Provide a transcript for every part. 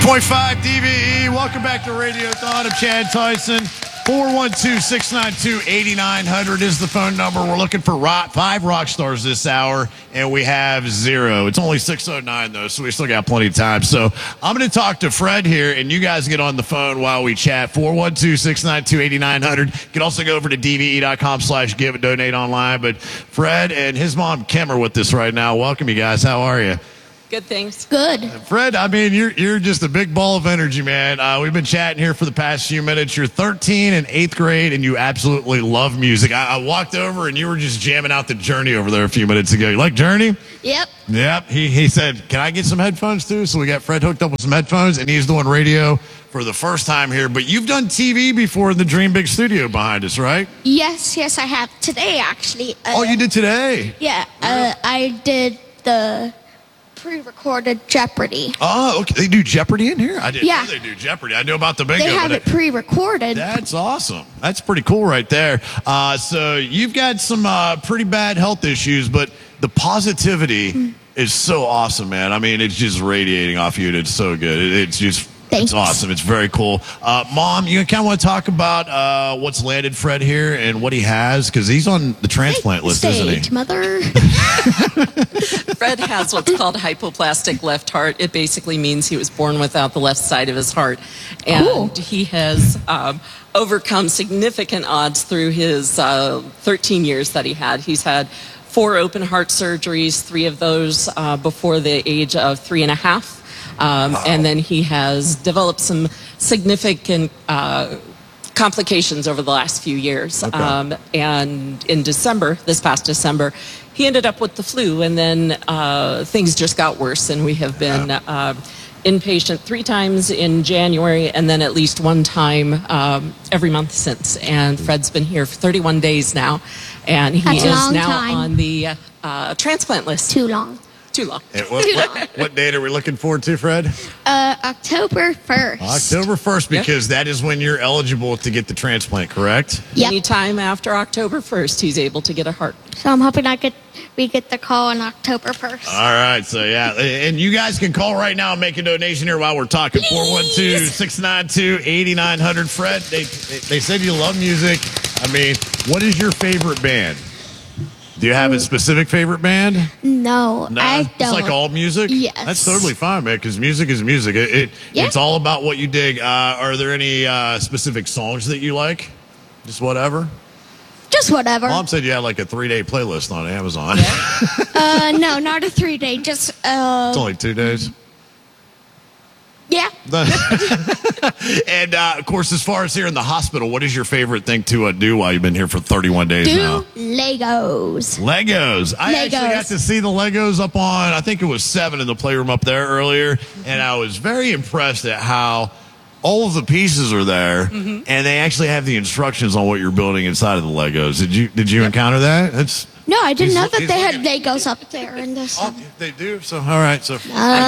100.5 DVE. Welcome back to Radiothon. I'm Chad Tyson. 412-692-8900 is the phone number. We're looking for 5 rock stars this hour, and we have 0. It's only 6:09, though, so we still got plenty of time. So I'm going to talk to Fred here, and you guys get on the phone while we chat. 412-692-8900. You can also go over to dve.com/give and donate online. But Fred and his mom, Kim, are with us right now. Welcome, you guys. How are you? Good, thanks. Good. Fred, I mean, you're just a big ball of energy, man. We've been chatting here for the past few minutes. You're 13 in 8th grade, and you absolutely love music. I walked over, and you were just jamming out the Journey over there a few minutes ago. You like Journey? Yep. Yep. He said, can I get some headphones, too? So we got Fred hooked up with some headphones, and he's doing radio for the first time here. But you've done TV before in the Dream Big studio behind us, right? Yes, I have. Today, actually. Oh, you did today? Yeah. I did the pre-recorded Jeopardy. Oh, okay. They do Jeopardy in here? I didn't know they do Jeopardy. I know about the bingo. They have it pre-recorded. That's awesome. That's pretty cool right there. So you've got some pretty bad health issues, but the positivity is so awesome, man. I mean, it's just radiating off you, and it's so good. It's just... Thanks. It's awesome. It's very cool. Mom, you kind of want to talk about what's landed Fred here and what he has? Because he's on the transplant list, isn't he? Mother. Fred has what's called hypoplastic left heart. It basically means he was born without the left side of his heart. And he has overcome significant odds through his 13 years that he had. He's had 4 open heart surgeries, 3 of those before the age of 3.5. And then he has developed some significant complications over the last few years. Okay. And in December, this past December, he ended up with the flu, and then things just got worse, and we have been inpatient 3 times in January, and then at least 1 time every month since. And Fred's been here for 31 days now, and he is now on the transplant list. Too long. Too long. What date are we looking forward to, Fred? October 1st. October 1st, because that is when you're eligible to get the transplant, correct? Yep. Anytime after October 1st, he's able to get a heart. So I'm hoping we get the call on October 1st. All right, so yeah. And you guys can call right now and make a donation here while we're talking. 412-692-8900. Fred, they said you love music. I mean, what is your favorite band? Do you have a specific favorite band? No, I don't. It's like all music? Yes. That's totally fine, man, because music is music. It's all about what you dig. Are there any specific songs that you like? Just whatever? Just whatever. Mom said you had like a 3-day playlist on Amazon. No, not a 3-day. Just It's only 2 days. Yeah. And, of course, as far as here in the hospital, what is your favorite thing to do while you've been here for 31 days now? Legos. Legos. I actually got to see the Legos up on, I think it was 7 in the playroom up there earlier, and I was very impressed at how all of the pieces are there, and they actually have the instructions on what you're building inside of the Legos. Did you encounter that? No, I didn't know that they had Legos up there in this. Oh, they do? So, all right. So,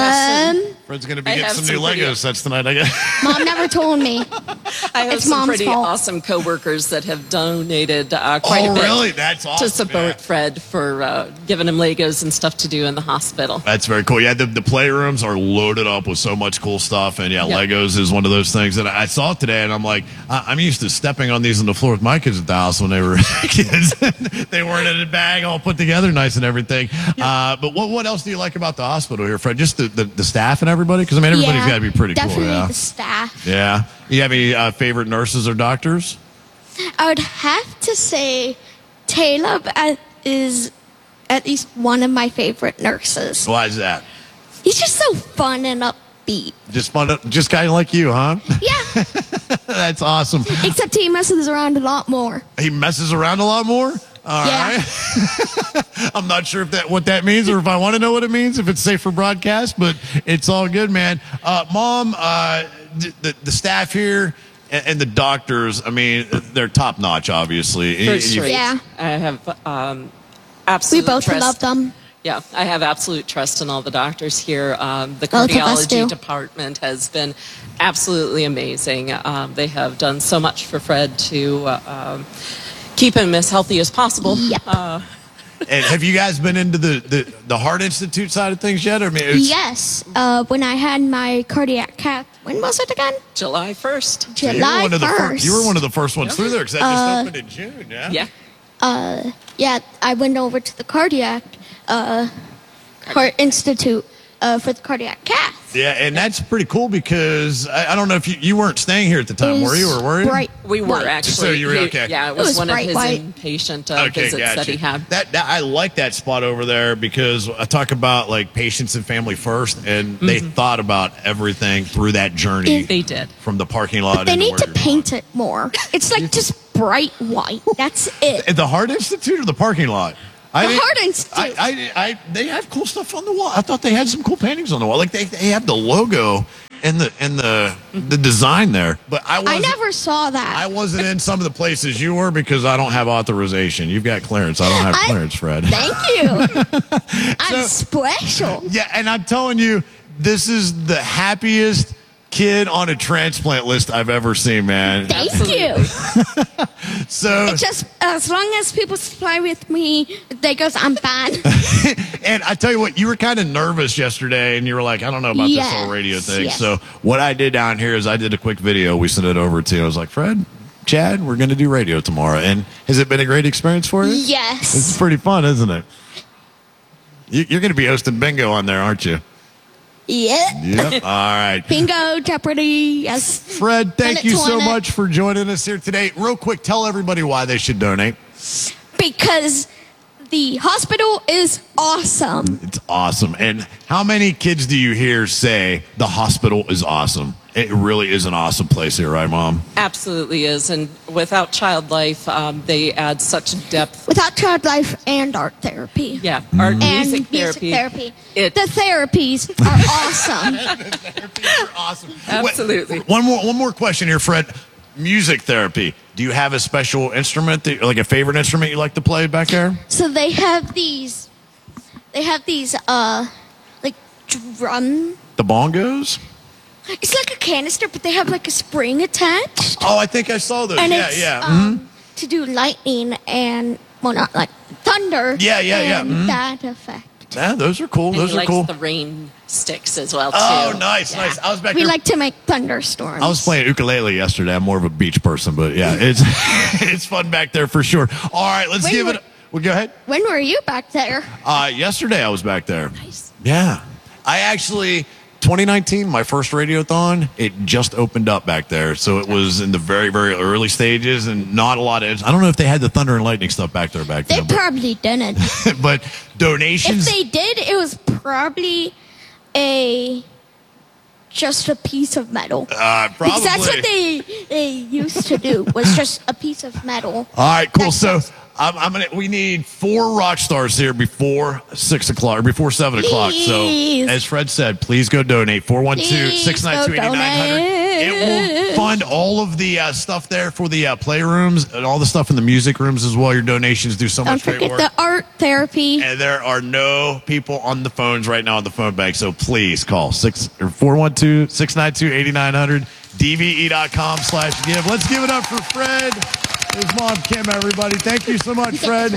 Fred's going to be getting some new Lego sets tonight, I guess. Mom never told me. I have some pretty awesome coworkers that have donated quite a bit. Really? That's awesome. To support Fred for giving him Legos and stuff to do in the hospital. That's very cool. Yeah, the playrooms are loaded up with so much cool stuff. And, Legos is one of those things that I saw today. And I'm like, I'm used to stepping on these on the floor with my kids at the house when they were kids. They weren't in a bag all put together nice and everything. But what else do you like about the hospital here, Fred? Just the staff and everybody? Because, I mean, everybody's got to be pretty cool. Definitely the staff. Yeah. You have any favorite nurses or doctors? I would have to say Caleb is at least one of my favorite nurses. Why is that? He's just so fun and upbeat. Just kind of like you, huh? Yeah. That's awesome. Except he messes around a lot more. He messes around a lot more? All right. I'm not sure what that means or if I want to know what it means, if it's safe for broadcast, but it's all good, man. Mom, the staff here and the doctors, I mean, they're top notch, obviously. First rate. Yeah. I have absolute We both trust. love them. Yeah, I have absolute trust in all the doctors here. The cardiology department has been absolutely amazing. They have done so much for Fred to keep him as healthy as possible. Yep. And have you guys been into the Heart Institute side of things yet? Yes. When I had my cardiac cath when was it again? July 1st. July 1st. You were one of the first ones through there because that just opened in June, yeah? Yeah. Yeah, I went over to the cardiac heart institute for the cardiac cath. Yeah, and that's pretty cool because I don't know if you weren't staying here at the time, were you, or were you? Bright We were white. actually. So you were okay. Yeah, it was one of bright his white. inpatient Okay, visits gotcha. that he had. That I like that spot over there because I talk about like patients and family first, and they thought about everything through that journey. They did. From the parking lot. They into need where to you're paint it more. It's like just bright white. That's it. At the Heart Institute or the parking lot? The Heart Institute. They have cool stuff on the wall. I thought they had some cool paintings on the wall. Like they have the logo and the design there. But I never saw that. I wasn't in some of the places you were because I don't have authorization. You've got clearance. I don't have clearance, Fred. Thank you. I'm special. Yeah, and I'm telling you, this is the happiest kid on a transplant list I've ever seen, man. Thank you. So It's just as long as people supply with me, they goes, I'm fine. And I tell you what, you were kind of nervous yesterday, and you were like, I don't know about this whole radio thing. Yes. So what I did down here is I did a quick video. We sent it over to you. I was like, Fred, Chad, we're going to do radio tomorrow. And has it been a great experience for you? Yes. It's pretty fun, isn't it? You're going to be hosting bingo on there, aren't you? Yep. Yep. All right. Bingo, Jeopardy, yes. Fred, thank you so Toilet. much for joining us here today. Real quick, tell everybody why they should donate. Because the hospital is awesome. It's awesome. And how many kids do you hear say the hospital is awesome? It really is an awesome place here, right, Mom? Absolutely is. And without Child Life, they add such depth. Without child life and art therapy. Yeah, art, And music therapy. It- The therapies are awesome. Therapies are awesome. Absolutely. Wait, one more question here, Fred. Music therapy. Do you have a special instrument, like a favorite instrument you like to play back there? So they have these like drum. The bongos? It's like a canister, but they have like a spring attached. Oh, I think I saw those. And Yeah, it's yeah. to do lightning and, well, not like thunder. Yeah, yeah, yeah. and that effect. Yeah, those are cool. And Those he are likes cool. the rain sticks as well, too. Oh, nice, Yeah. nice. I was back We there. like to make thunderstorms. I was playing ukulele yesterday. I'm more of a beach person, but yeah, it's it's fun back there for sure. All right, let's Wait, give it. wait. Well, go ahead. When were you back there? Yesterday I was back there. Nice. Yeah, I actually 2019, my first radiothon. It just opened up back there, so it was in the very very early stages, and not a lot of. I don't know if they had the thunder and lightning stuff back there back They then, but, probably didn't. but donations. If they did, it was probably just a piece of metal. Probably. Because that's what they used to do, was just a piece of metal. All right, cool. That's So just- we need 4 rock stars here before 6 o'clock or before 7 o'clock. So Please. as Fred said, please go donate 412-692-8900. It will fund all of the stuff there for the playrooms and all the stuff in the music rooms as well. Your donations do so Don't much great forget work. the art therapy. And there are no people on the phones right now on the phone bank. So please call 412-692-8900, dve.com/give. Let's give it up for Fred. His mom, Kim, everybody. Thank you so much, Fred.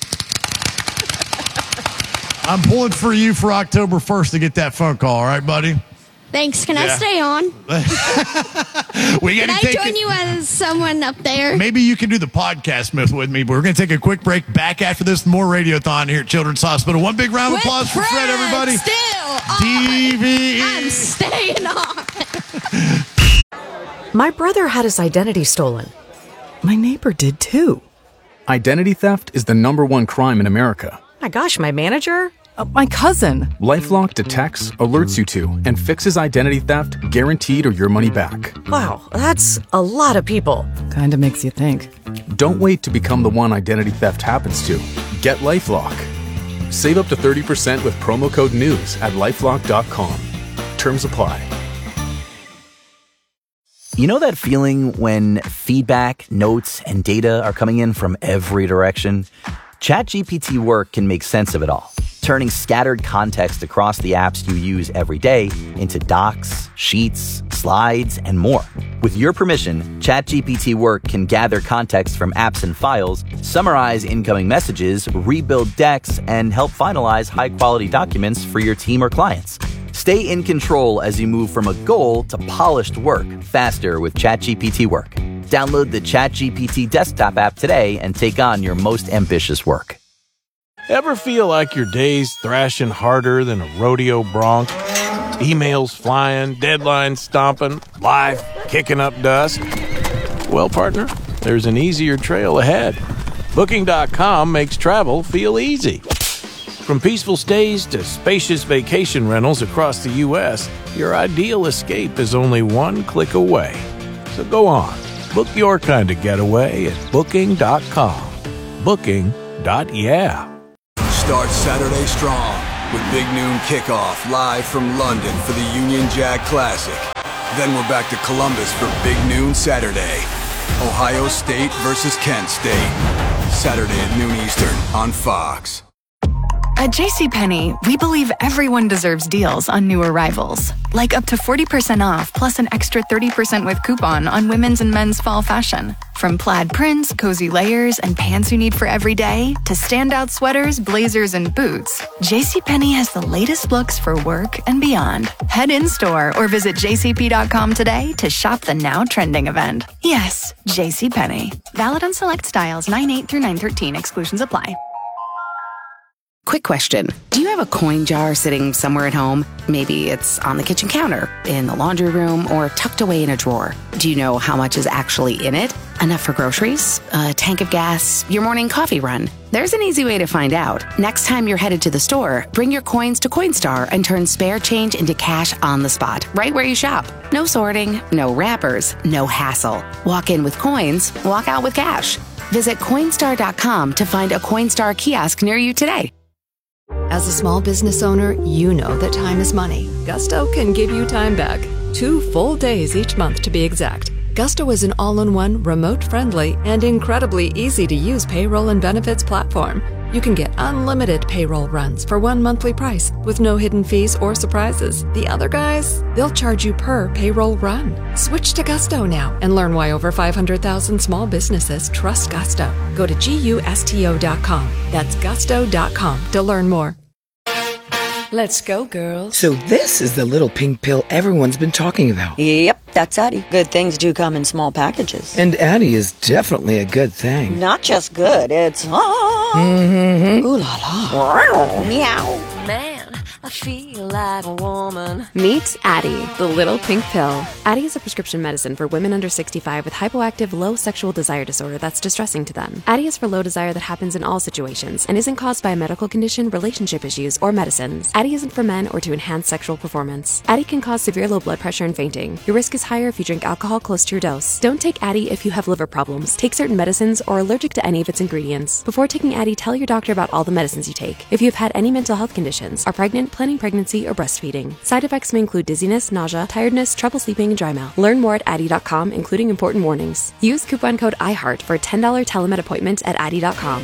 I'm pulling for you for October 1st to get that phone call. All right, buddy? Thanks. Can I Yeah. stay on? We got Can to I take join it. you as someone up there? Maybe you can do the podcast myth with me, but we're going to take a quick break. Back after this, more Radiothon here at Children's Hospital. One big round of applause for Fred, everybody. Still on. DVE. I'm staying on. My brother had his identity stolen. My neighbor did too. Identity theft is the #1 crime in America. My gosh, my manager? My cousin. LifeLock detects, alerts you to, and fixes identity theft guaranteed or your money back. Wow, that's a lot of people. Kinda makes you think. Don't wait to become the one identity theft happens to. Get LifeLock. Save up to 30% with promo code NEWS at LifeLock.com. Terms apply. You know that feeling when feedback, notes, and data are coming in from every direction? ChatGPT Work can make sense of it all, turning scattered context across the apps you use every day into docs, sheets, slides, and more. With your permission, ChatGPT Work can gather context from apps and files, summarize incoming messages, rebuild decks, and help finalize high-quality documents for your team or clients. Stay in control as you move from a goal to polished work faster with ChatGPT Work. Download the ChatGPT desktop app today and take on your most ambitious work. Ever feel like your day's thrashing harder than a rodeo bronc? Emails flying, deadlines stomping, life kicking up dust? Well, partner, there's an easier trail ahead. Booking.com makes travel feel easy. From peaceful stays to spacious vacation rentals across the U.S., your ideal escape is only one click away. So go on, book your kind of getaway at Booking.com. Booking.yeah. Start Saturday strong with Big Noon Kickoff live from London for the Union Jack Classic. Then we're back to Columbus for Big Noon Saturday. Ohio State versus Kent State. Saturday at noon Eastern on Fox. At JCPenney, we believe everyone deserves deals on new arrivals. Like up to 40% off plus an extra 30% with coupon on women's and men's fall fashion. From plaid prints, cozy layers, and pants you need for every day, to standout sweaters, blazers, and boots, JCPenney has the latest looks for work and beyond. Head in-store or visit jcp.com today to shop the now trending event. Yes, JCPenney. Valid on select styles 9/8 through 9/13. Exclusions apply. Quick question. Do you have a coin jar sitting somewhere at home? Maybe it's on the kitchen counter, in the laundry room, or tucked away in a drawer. Do you know how much is actually in it? Enough for groceries? A tank of gas? Your morning coffee run? There's an easy way to find out. Next time you're headed to the store, bring your coins to Coinstar and turn spare change into cash on the spot, right where you shop. No sorting, no wrappers, no hassle. Walk in with coins, walk out with cash. Visit Coinstar.com to find a Coinstar kiosk near you today. As a small business owner, you know that time is money. Gusto can give you time back. 2 full days each month to be exact. Gusto is an all-in-one, remote-friendly, and incredibly easy-to-use payroll and benefits platform. You can get unlimited payroll runs for one monthly price with no hidden fees or surprises. The other guys, they'll charge you per payroll run. Switch to Gusto now and learn why over 500,000 small businesses trust Gusto. Go to GUSTO.com. That's gusto.com to learn more. Let's go, girls. So this is the little pink pill everyone's been talking about. Yep, that's Addie. Good things do come in small packages. And Addie is definitely a good thing. Not just good, it's ooh la la. Meow. Man, I feel like a woman. Meet Addie, the little pink pill. Addie is a prescription medicine for women under 65 with hypoactive low sexual desire disorder that's distressing to them. Addie is for low desire that happens in all situations and isn't caused by a medical condition, relationship issues, or medicines. Addie isn't for men or to enhance sexual performance. Addie can cause severe low blood pressure and fainting. Your risk is higher if you drink alcohol close to your dose. Don't take Addie if you have liver problems, take certain medicines, or are allergic to any of its ingredients. Before taking Addie, tell your doctor about all the medicines you take. If you have had any mental health conditions, are pregnant, planning pregnancy, or breastfeeding. Side effects may include dizziness, nausea, tiredness, trouble sleeping, and dry mouth. Learn more at Addie.com, including important warnings. Use coupon code IHEART for a $10 telemed appointment at Addie.com.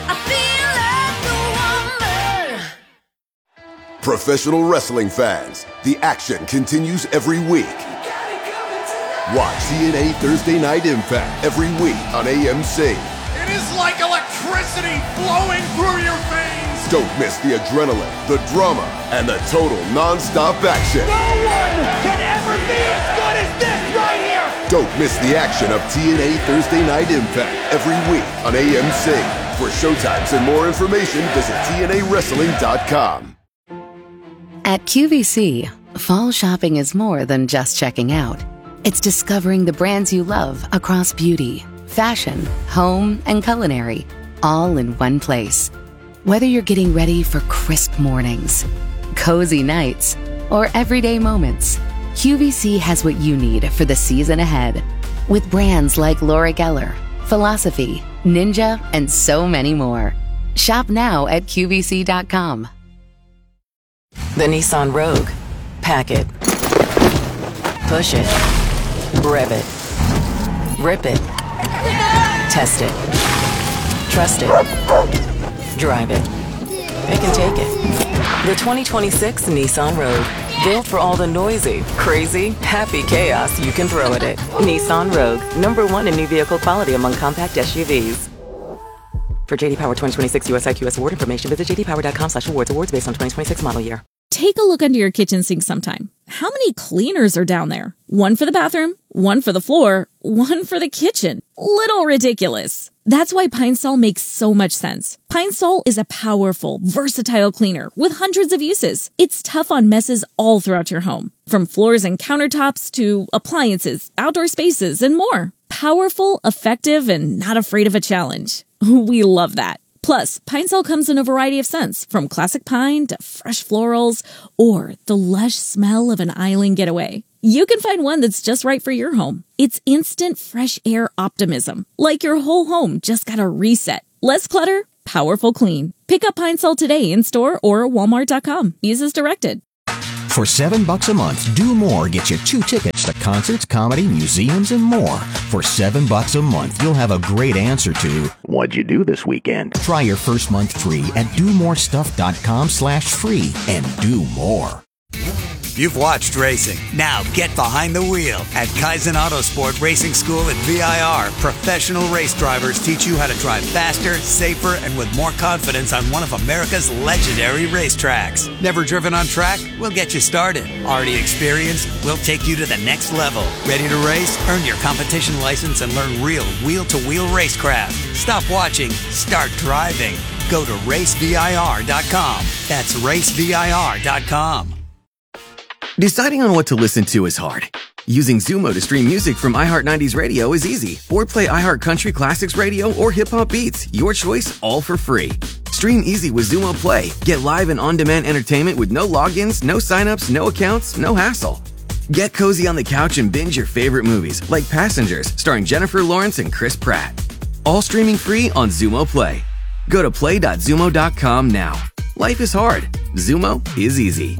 Professional wrestling fans, the action continues every week. Watch TNA Thursday Night Impact every week on AMC. It is like electricity flowing through your veins. Don't miss the adrenaline, the drama, and the total non-stop action. No one can ever be as good as this right here. Don't miss the action of TNA Thursday Night Impact every week on AMC. For showtimes and more information, visit TNAWrestling.com. At QVC, fall shopping is more than just checking out. It's discovering the brands you love across beauty, fashion, home, and culinary, all in one place. Whether you're getting ready for crisp mornings, cozy nights, or everyday moments, QVC has what you need for the season ahead. With brands like Laura Geller, Philosophy, Ninja, and so many more. Shop now at QVC.com. The Nissan Rogue. Pack it. Push it. Rev it. Rip it. Test it. Trust it. Drive it. It can take it. The 2026 Nissan Rogue. Built for all the noisy, crazy, happy chaos you can throw at it. Nissan Rogue. #1 in new vehicle quality among compact SUVs. For JD Power 2026 US IQS award information, visit jdpower.com/awards. Awards based on 2026 model year. Take a look under your kitchen sink sometime. How many cleaners are down there? One for the bathroom, one for the floor, one for the kitchen. Little ridiculous. That's why Pine Sol makes so much sense. Pine Sol is a powerful, versatile cleaner with hundreds of uses. It's tough on messes all throughout your home, from floors and countertops to appliances, outdoor spaces, and more. Powerful, effective, and not afraid of a challenge. We love that. Plus, Pine Sol comes in a variety of scents, from classic pine to fresh florals, or the lush smell of an island getaway. You can find one that's just right for your home. It's instant fresh air optimism, like your whole home just got a reset. Less clutter, powerful clean. Pick up Pine Sol today in store or walmart.com. Use as directed. For $7 a month, Do More gets you 2 tickets to concerts, comedy, museums, and more. For $7 a month, you'll have a great answer to, what'd you do this weekend? Try your first month free at domorestuff.com/free and do more. You've watched racing. Now get behind the wheel. At Kaizen Autosport Racing School at VIR, professional race drivers teach you how to drive faster, safer, and with more confidence on one of America's legendary racetracks. Never driven on track? We'll get you started. Already experienced? We'll take you to the next level. Ready to race? Earn your competition license and learn real wheel-to-wheel racecraft. Stop watching. Start driving. Go to racevir.com. That's racevir.com. Deciding on what to listen to is hard. Using Zumo to stream music from iHeart 90s Radio is easy. Or play iHeart Country Classics Radio or Hip Hop Beats. Your choice, all for free. Stream easy with Zumo Play. Get live and on-demand entertainment with no logins, no signups, no accounts, no hassle. Get cozy on the couch and binge your favorite movies, like Passengers, starring Jennifer Lawrence and Chris Pratt. All streaming free on Zumo Play. Go to play.zumo.com now. Life is hard. Zumo is easy.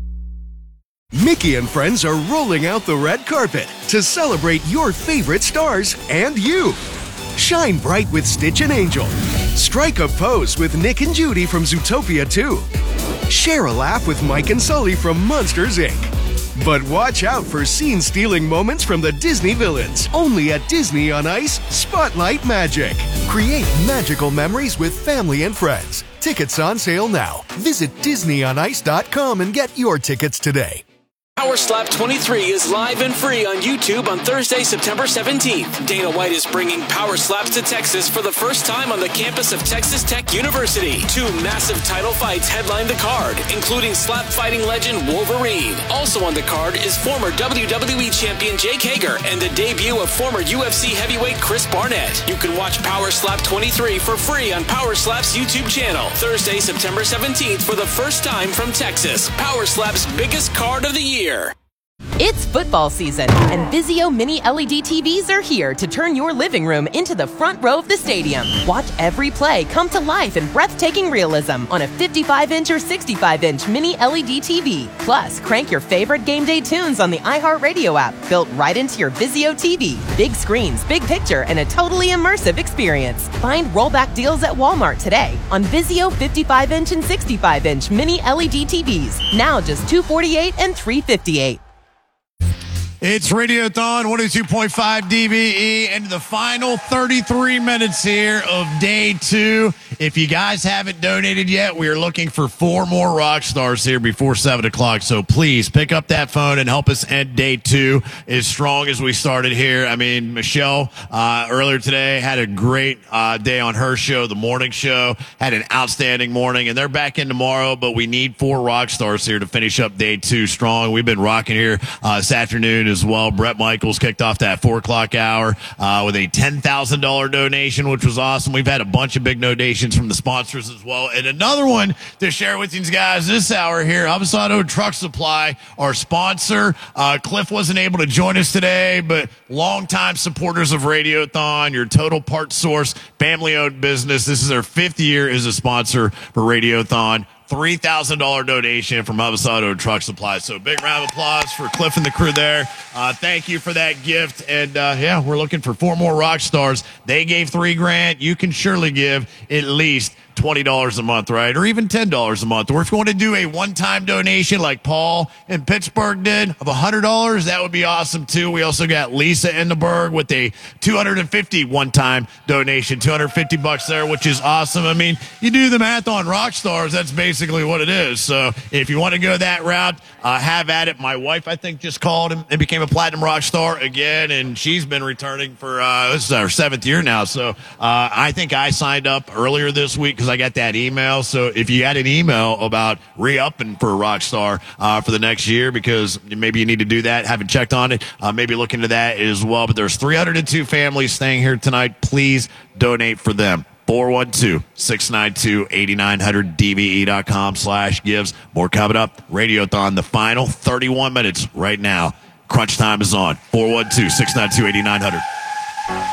Mickey and friends are rolling out the red carpet to celebrate your favorite stars and you. Shine bright with Stitch and Angel. Strike a pose with Nick and Judy from Zootopia 2. Share a laugh with Mike and Sully from Monsters, Inc. But watch out for scene-stealing moments from the Disney villains. Only at Disney on Ice Spotlight Magic. Create magical memories with family and friends. Tickets on sale now. Visit DisneyOnIce.com and get your tickets today. Power Slap 23 is live and free on YouTube on Thursday, September 17th. Dana White is bringing Power Slaps to Texas for the first time on the campus of Texas Tech University. 2 massive title fights headline the card, including slap fighting legend Wolverine. Also on the card is former WWE champion Jake Hager and the debut of former UFC heavyweight Chris Barnett. You can watch Power Slap 23 for free on Power Slap's YouTube channel. Thursday, September 17th for the first time from Texas. Power Slap's biggest card of the year. It's football season, and Vizio Mini LED TVs are here to turn your living room into the front row of the stadium. Watch every play come to life in breathtaking realism on a 55-inch or 65-inch Mini LED TV. Plus, crank your favorite game day tunes on the iHeartRadio app, built right into your Vizio TV. Big screens, big picture, and a totally immersive experience. Find rollback deals at Walmart today on Vizio 55-inch and 65-inch Mini LED TVs. Now just $248 and $358. It's Radiothon 102.5 DVE into the final 33 minutes here of day 2. If you guys haven't donated yet, we are looking for 4 more rock stars here before 7 o'clock. So please pick up that phone and help us end day 2 as strong as we started here. I mean, Michelle earlier today had a great day on her show, the morning show, had an outstanding morning, and they're back in tomorrow, but we need 4 rock stars here to finish up day 2 strong. We've been rocking here this afternoon as well. Brett Michaels kicked off that 4 o'clock hour with a $10,000 donation, which was awesome. We've had a bunch of big donations from the sponsors as well. And another one to share with you guys this hour here, Avocado Truck Supply, our sponsor. Cliff wasn't able to join us today, but longtime supporters of Radiothon, your total parts source, family-owned business. This is our 5th year as a sponsor for Radiothon. $3,000 donation from Avocado Truck Supply. So big round of applause for Cliff and the crew there. Thank you for that gift. And yeah, we're looking for 4 more rock stars. They gave $3,000. You can surely give at least $20 a month, right? Or even $10 a month. Or if you want to do a one-time donation like Paul in Pittsburgh did of $100, that would be awesome too. We also got Lisa in the Berg with a $250 one-time donation, $250 there, which is awesome. I mean, you do the math on Rockstars, that's basically what it is. So if you want to go that route, have at it. My wife, I think, just called and became a Platinum Rockstar again, and she's been returning for this is our 7th year now. So I think I signed up earlier this week because I got that email. So if you had an email about re-upping for a Rockstar for the next year, because maybe you need to do that, haven't checked on it, maybe look into that as well. But there's 302 families staying here tonight. Please donate for them. 412-692-8900, dve.com/gives. More coming up. Radiothon, the final 31 minutes right now. Crunch time is on. 412-692-8900.